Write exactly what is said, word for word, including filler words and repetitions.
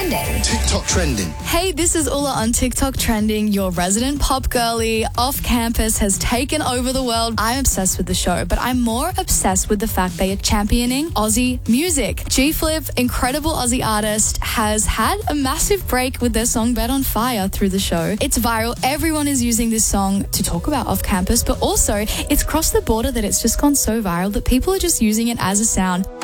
Trending. TikTok Trending. Hey, this is Ulla on TikTok Trending. Your resident pop girly off campus has taken over the world. I'm obsessed with the show, but I'm more obsessed with the fact they are championing Aussie music. G-Flip, incredible Aussie artist, has had a massive break with their song Bed on Fire through the show. It's viral. Everyone is using this song to talk about off campus, but also it's crossed the border that it's just gone so viral that people are just using it as a sound.